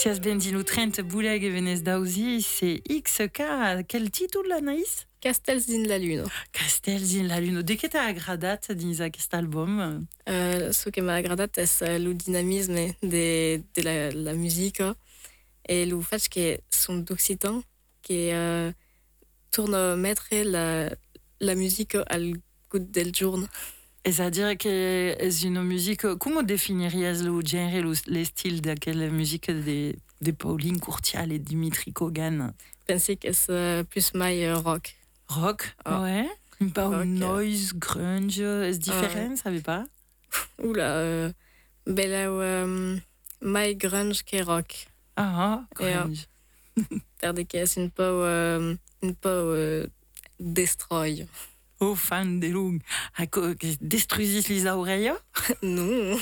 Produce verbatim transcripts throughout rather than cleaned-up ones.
Sias benzino trenta bouleg e venez dausi, c'est X K. Quel titre l'Anaïs? Castels din la Lune. Castels din la Lune. De che t'ha agradat dins aquest album? Euh, ce que m'a agradat es uh, le dynamisme de, de la, la musique et le fait que son d'occitan qui uh, tourne à mettre la, la musique al goût del jour. C'est-à-dire que c'est une musique. Comment définiriez le genre, le, le style de quelle musique de, de Pauline Courtial et Dimitri Kogan? Je pense que c'est plus my rock. Rock, oh. Ouais. Pas rock, noise, grunge, est-ce différent, ouais. savez pas? Oula, euh, bella um, my grunge que rock. Ah, grunge. Terde que c'est un peu, euh, un peu euh, destroy. Oh, fan de lung. Destruisis les oreilles? Non.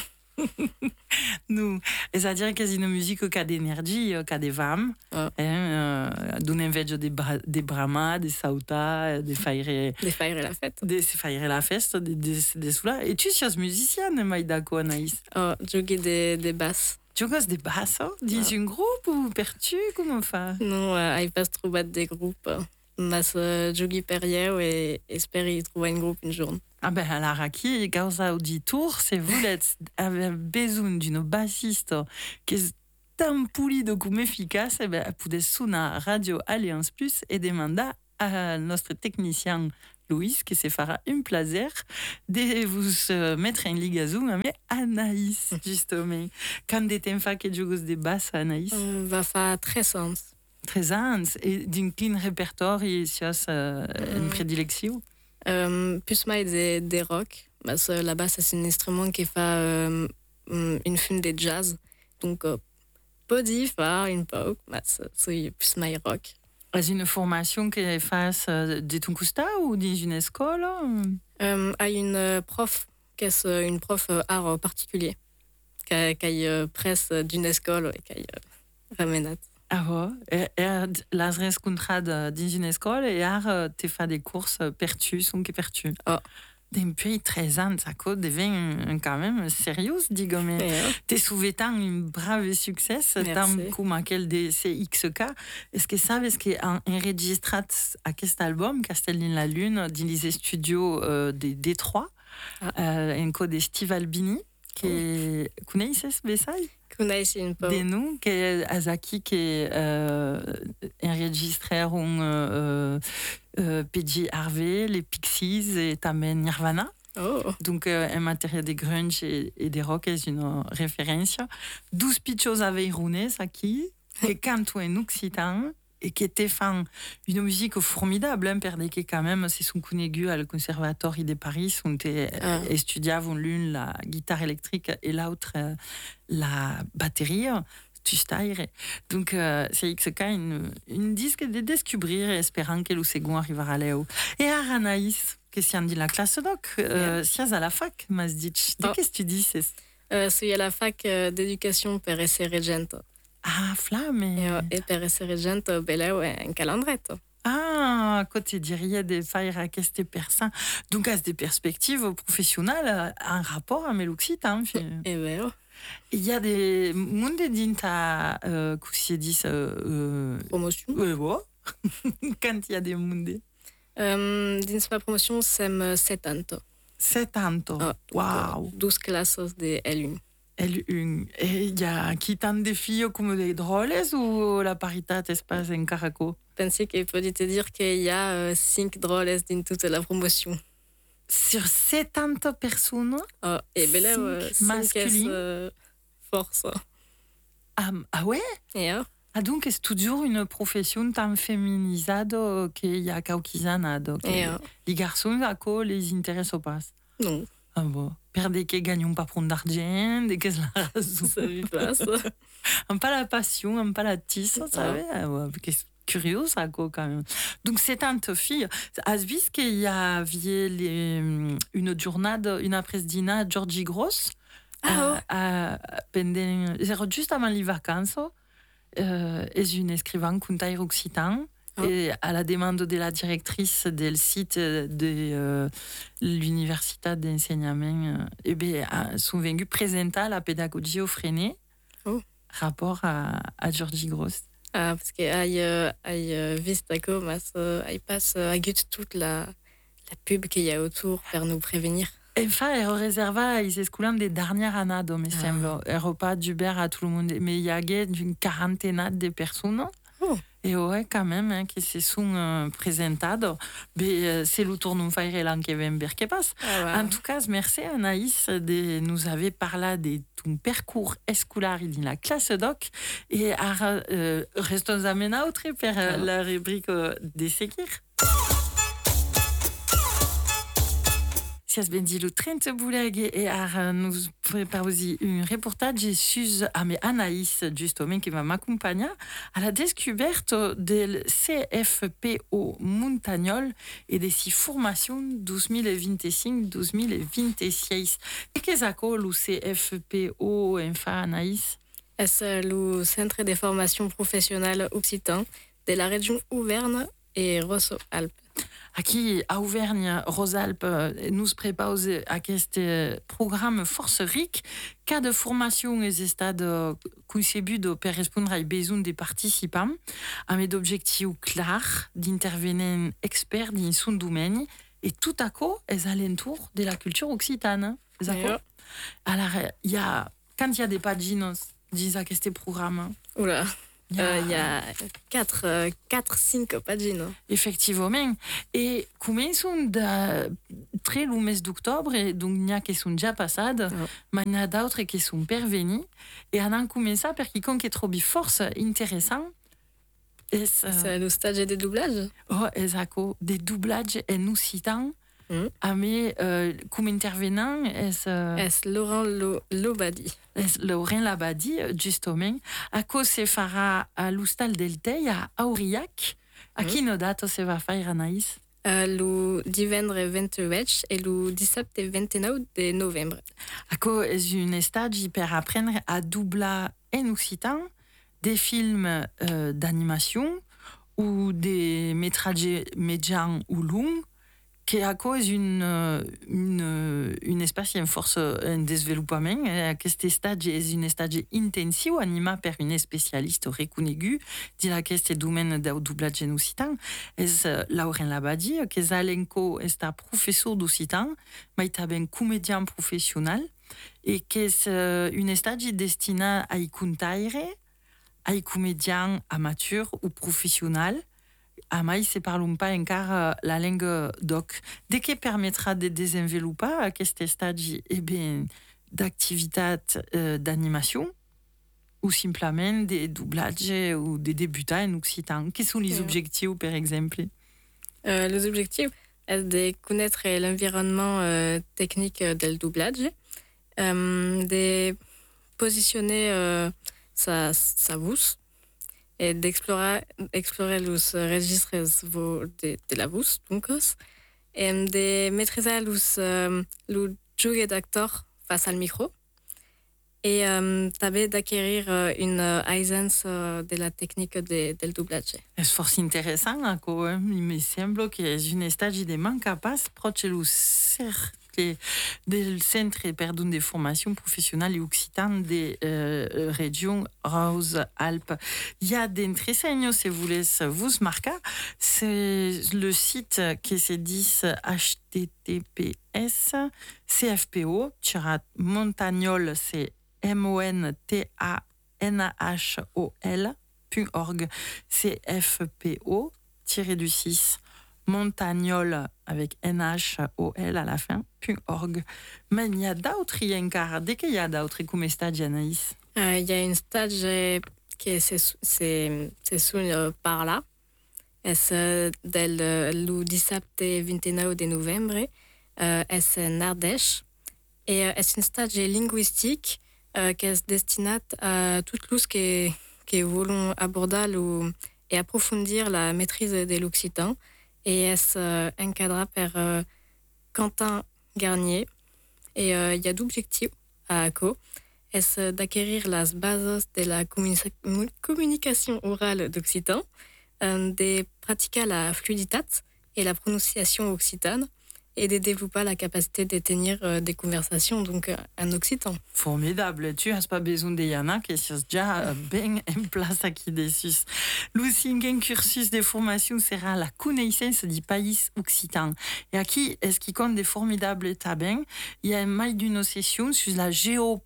Non. C'est-à-dire que c'est une musique qui a d'énergie, qui a des femmes. Ah. Hein, euh, D'une inveja des, bra des brahmas, des sautas, des faire. Des faire la fête. Des faire la fête, des, des, des soula. Et tu es musicienne, Maïdako, Anaïs? Oh, jouer des, des basses. Tu joues des basses? Dis ah. Un groupe ou pertu? Comment ça? Non, euh, il passe trop battre des groupes. Mas uh, jogi perrier et espérer trouver un groupe une journée. Ah ben alors aquí, causa auditor, si vous avez besoin d'une bassiste qui est tan pulida comme efficace, eh ben, vous pouvez sonner à Radio Alliance Plus et demander à notre technicien Louis, qui se fera un plaisir de vous mettre en liaison avec Anaïs, justement. Quand des temps que tu joues des basses, Anaïs? On va faire très sens. Très ans. Et d'un clean répertoire, il y a euh, une mm. prédilection? Um, plus mai des, des rock, parce que la basse c'est un instrument qui fait um, une forme de jazz, donc uh, pas dit faire une pop, mais c'est plus mai rock. Est-ce une formation qui est face de ton costa ou d'une école? Um, a une prof, qui est une prof art particulier, qui a, qui a presse d'une école et qui a ramené. Ah ouais, et la rencontre dans une école et art tu fais des courses pertus, sont qui pertus. Oh. Depuis treize ans, ça devient quand même sérieux, digamos. Yeah. Tu souhaitant un brave succès, tant comme quel de C X K. Est-ce que ça, est-ce qu'on enregistré à cet album, Castel din la Lune, dans les studios euh, de Détroit, ah. euh, un code de Steve Albini, qui oh. Connaissez ce message? Connaissez pas. Des noms que Azaki qui euh, enregistraron euh, euh, P J Harvey, les Pixies et también Nirvana. Oh. Donc euh, en matière de grunge et, et de rock, c'est une référence. douze pichos avaient rouné, ça qui, qui cantent en occitan et qui était fan une musique formidable, hein, perdait que quand même c'est son connégu à le conservatoire de Paris, sont ah. étudiaient l'une la guitare électrique et l'autre euh, la batterie. Donc euh, c'est X K une, une disque de découvrir espérant que le second arrivera à Léo. Et à Anaïs, qu'est-ce qu'on dit la classe doc? Euh, si à la fac, m'as dit, oh. Qu'est-ce que tu dis? C'est euh, à la fac euh, d'éducation per essere Regento. Ah, flamme! Et, et per essere Regento, bella ouais, un calendret. Ah, quand tu dirais des failles à cette personne. Donc, à des perspectives professionnelles, en rapport avec l'Occitan. Et bien, il y a des monde dans ta euh, dit euh, promotion. Euh, ouais. Quand il y a des mondes. Um, dans ma promotion, c'est sept ans. sept ans. Ah, wow. douze classes de L un. L un. Et il y a qui tant de filles comme des drôles ou la parité se passe en caraco? Je pense qu'il peut te dire qu'il y a euh, cinq drôles dans toute la promotion. Sur soixante personnes? Oh, et bien là, euh, masculines. Euh, force. Ah, ah ouais? Yeah. Ah donc, c'est toujours une profession tan féminisée qu'il y a cauchisana. Yeah. Les garçons, à quoi les intéressent pas? Non. Ah bon. Perdez qu'ils gagnent pas pour d'argent, des qu'est-ce la raison? Ça lui passe. Un pas la passion, un pas la tisse, vous savez? Ah ouais. Curieux, ça, quoi, quand même. Donc, c'est tante fille. As-tu qu'il y avait les, une journée, une après-dîner à Georgie Gross? Ah, à, à, pendant, juste avant les vacances, euh, est une écrivaine Kuntai Occitan. Oh. Et à la demande de la directrice du site de euh, l'université d'enseignement, euh, eh bien, sont venus présenter la pédagogie au Freinet. Oh. rapport à, à Georgie Gross. Ah, parce que aïe, euh, aïe, euh, Vistaco, mas, euh, aïe passe euh, à gut toute la, la pub qu'il y a autour pour nous prévenir. Enfin, elle réserva ils esculant des dernières années, me Ah. semble. Elle repas d'Uber à tout le monde. Mais il y a une quarantaine de personnes. Oh. Et ouais, quand même, hein, qui se sont euh, présentades. Mais euh, c'est le tour d'un faire l'an qui vient qui passe. Ah, wow. En tout cas, merci Anaïs de nous avoir parlé de ton parcours scolaire dans la classe doc. Et euh, restons à maintenant pour euh, la rubrique euh, des séquires. Si je dit le trente bouleg et à nous préparer aussi un reportage sur Anaïs justement qui va m'accompagner à la découverte du C F P O Montagnol et de ses formations douze mille vingt-cinq douze mille vingt-six. Et qu'est-ce que le C F P O enfin Anaïs? C'est le Centre de formation professionnelle occitan de la région Auvergne et Rosso-Alpes. Aquí a Auvergne, Rosalpes, nous préparons à ce programme force riche, cas de formation et stade conçu pour répondre aux besoins des participants, avec d'objectifs clairs d'intervenir experts dans son domaine et tout à coup, les alentours de la culture occitane. Yeah. Alors, il y a, quand il y a des pages, disent à ce programme. Oula. Il y a, euh, y a quatre cinq pagines. Effectivement. Et comme sont de très le mois d'octobre, et donc il y a qui sont déjà passées, mais il y a d'autres qui sont pervenues. Et on a commencé par quiconque est trop force intéressant. C'est le stage des doublages. Oh, exactement. Des doublages et nous citons. Mm. Ah, mais euh, comme intervenant, est-ce euh, Laurent Lo, Lobadi. Est Laurent Labadi, justement. À cause se fera à l'Hostal del Tei, à Aurillac. À mm. qui nos dates se va faire, Anaïs? Euh, le divendres vingt-huit et le dix-sept et vingt-neuf de novembre. À cause est une stage pour apprendre à doubler en occitan des films euh, d'animation ou des métrages médians ou longs. Qui à cause une une une espèce une force un développement aquest stage est une stage intensif animé par une spécialiste reconnue de la question domaine du doublage en occitan est Laurent Labadi qui est alenco est un professeur d'occitan mais est un comédien professionnel et qui est une stage destinée à y contaire à y comédien amateur ou professionnel. À mai, se parlons pas encore la langue doc. Dès qui permettra de développer à ce stade eh bien, d'activité euh, d'animation ou simplement des doublages ou des débutants en occitan. Quels sont les yeah. objectifs, par exemple? euh, Les objectifs sont de connaître l'environnement euh, technique du doublage, euh, de positionner euh, sa, sa voix, et d'explorer explorer les registres de, de la voix, donc, et de maîtriser les, le jeu d'acteur face au micro, et euh, d'acquérir une aisance de la technique de, de doublage. C'est fort intéressant, hein, il me semble que c'est une stage de manque à pas proche du cercle del centre perdon de formation professionnelle et occitane des euh, régions Rose-Alpes. Il y a des enseignes, si vous voulez vous marquer, c'est le site qui se dit H T T P S C F P O, Montagnol, c'est M O N T A N H O L, .org, C F P O, tiré du six, Montagnol avec N H O L à la fin, .org. Mais il y a d'autres, il y a encore, dès qu'il y a d'autres, comme stage, Anaïs? Euh, il y a une stage qui est, c'est, c'est, c'est sous euh, par là. C'est le dix-sept et vingt-neuf de novembre. Euh, c'est en Ardèche. Et euh, c'est une stage linguistique euh, qui est destinée à toutes les qui, qui veulent aborder le, et approfondir la maîtrise de l'occitan. Et est euh, encadré par euh, Quentin Garnier. Et euh, il y a d'objectifs à A C O. Est d'acquérir les bases de la communi- communication orale d'occitan, euh, de pratiquer la fluidité et la prononciation occitane, et de développer la capacité de tenir euh, des conversations donc euh, en occitan. Formidable, tu n'as pas besoin de Yana qui est déjà bien en place aquí dessus. Le cinquième cursus de formation sera la connaissance du pays occitan. Et aquí, ce qui compte des formidables tabins, il y a une d'une session sur la géopoétique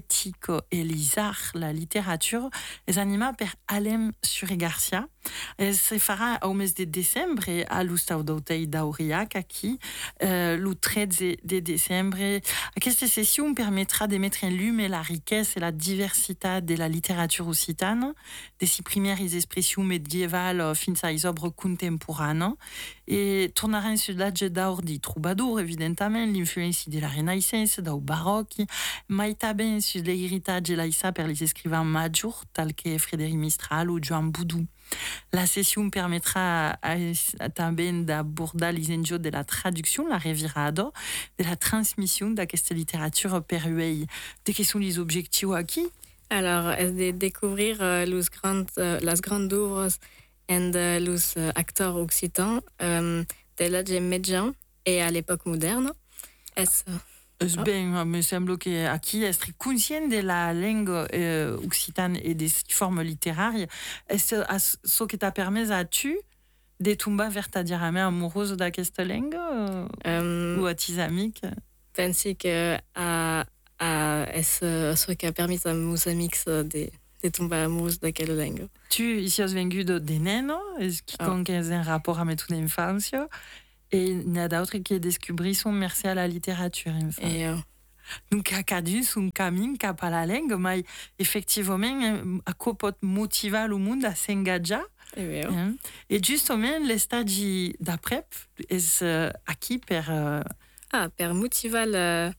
et les arts, la littérature, les animaux par Alem Suri-Garcia. Elle se fera au mes de décembre à l'Ustau d'Autei d'Aurillac, aquí, euh, le treize de décembre. Cette session permettra de mettre en lumière la richesse et la diversité de la littérature occitane, de ses premières expressions médiévales fins à les œuvres contemporaines, et tournera sur l'âge d'or du troubadour, évidemment, l'influence de la Renaissance, du baroque, mais aussi sur l'héritage de l'Aïssa par les écrivains majeurs, tels que Frédéric Mistral ou Joan Boudou. La session permettra també d'aborder les enjeux de la traduction, la revirada, de la transmission de cette littérature peruelle. De quels sont les objectifs aquí? Alors, es de découvrir uh, los grands, uh, las grandes œuvres et uh, los uh, acteurs occitans um, de l'âge médian et à l'époque moderne. Es, uh, Es ben, me semble que aquí est très conscient de la langue euh, occitane et des formes littéraires. Est-ce ce que t'a permis à tu de tomber verdaderament amoureuse d'aquesta langue um, ou à tes amis? Penso que a, a, es uh, ce qui a permis à meus amics uh, de, de tomber amoureuse d'aquella langue. Tu, ici, has vengu de, de neno? Est-ce qu'il oh. y a un rapport avec ton enfance? Et il y a d'autres qui découvrent son merci à la littérature. Et euh... Donc, à Cadus, un camin cap à la langue, mais effectivement, à quoi peut motiver le monde à s'engager. Et, hein? Et justement, les stages d'après, est acquis par. Euh... Ah, per motiver la,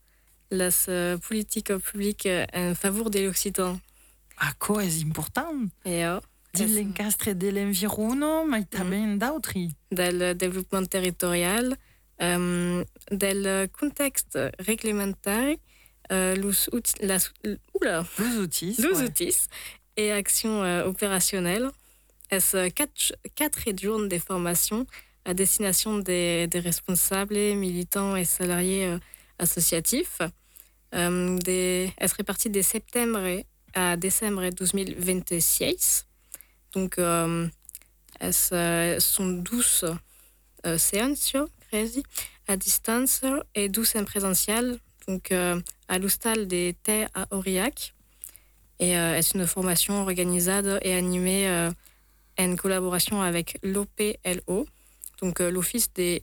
la politique publique en faveur de l'Occitan. À quoi est important? Et euh... de l'encastre de l'environnement, mais també mm. d'autres. Del développement territorial, um, del contexte réglementaire, uh, los, las, oula, los outils, los ouais. outils et actions uh, opérationnelles. Es uh, quatre, quatre jours de formation à destination des, des responsables, militants et salariés uh, associatifs. Um, de, es réparties de septembre à décembre deux mille vingt-six. Donc, euh, es uh, sont douze uh, séances à distance et douze en présentiel, donc uh, à l'hostal des Thé à Aurillac. Et uh, est une formation organisée et animée uh, en collaboration avec l'O P L O, donc uh, l'Office des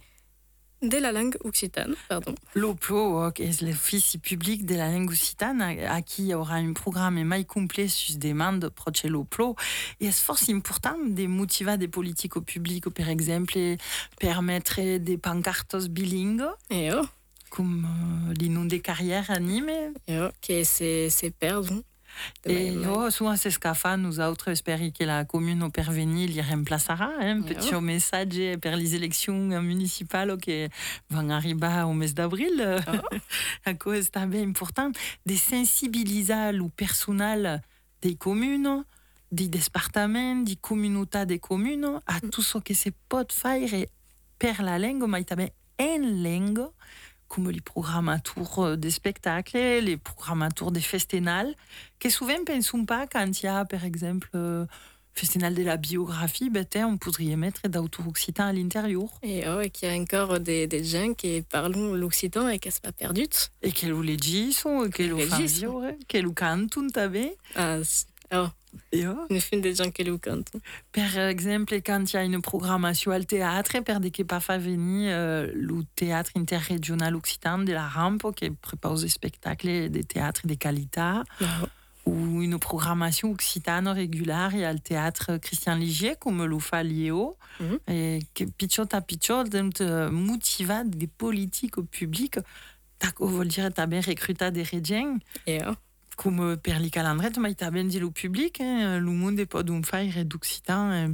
de la langue occitane, pardon. L'O P L O, qui est l'Office public de la langue occitane, à qui il y aura un programme mai complet sur demande proche de l'O P L O. Et c'est fort important de motiver des politiques au public, par exemple, et permettre des pancartes bilingues, et oh. comme euh, les noms des carrières animées. Et oh, que c'est, c'est perdu. Et oh, souvent, c'est ce qu'a fait nous autres, espérer que la commune au Pervenir les remplacera. Un hein, petit oh. message pour les élections municipales qui vont arriver au mois d'avril. Oh. À cause c'est bien important de sensibiliser le personnel des communes, des départements, des communautés des communes à mm. tout ce que c'est pas de faire et per la langue, mais también en langue. Comme les programmateurs des spectacles, les programmateurs des festivals, que souvent ne pensons pas quand il y a, par exemple, le festival de la biographie, ben, on pourrait mettre d'autres occitans à l'intérieur. Et oh, et qu'il y a encore des, des gens qui parlent l'occitan et qui ne sont pas perdus. Et qui le disent, qui le font vivre, qui le cantent, ah, oh. Et oh. Une film des gens qui le cantent. Par exemple, quand il y a une programmation au théâtre, per de qui pas fait venir euh, le théâtre interrégional occitan de la Rampe, qui prépare des spectacles de théâtre de qualité, oh. ou une programmation occitane régulière, il y a le théâtre Christian Ligier, comme le fait Léo, mm-hmm. et que pichot à pichot, de motiver des politiques au public, t'as, on veut dire, t'as bien recruté des régions. Et oh. Comme per les calendrettes, mais tu as bien dit au public, hein, le monde n'est pas d'un faire d'occitan, un,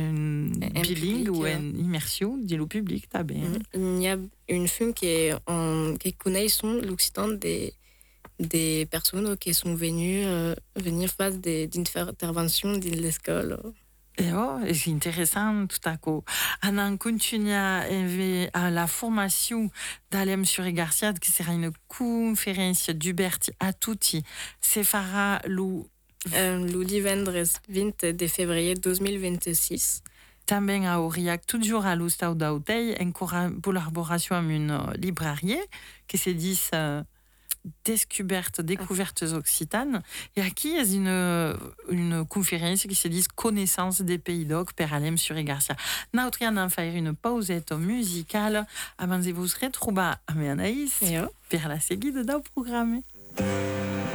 un bilingue ou une immersion, dit au public, tu as bien. Il y a une film qui, est en, qui connaît l'occitan des, des personnes qui sont venues euh, venir faire des, des interventions dans l'école. E oh, e c'est intéressant tout à coup. On continue à la formation d'Alem sur Garcia, qui sera une conférence d'Hubert a tutti. Se farà lo Euh, le divendres vingt de février deux mille vingt-six. Também a Aurillac, toujours à l'Oustau d'Auteuil, en collaboration avec une librairie qui se dit euh, Descuberte, Découvertes Occitanes. Et aquí és une, une conférence qui se dit Connaissance des Pays d'Oc per Alem sur Garcia. Nautrian en faire une pausette musicale avant de vous retrouver à Anaïs Ja. per la seguida del programme.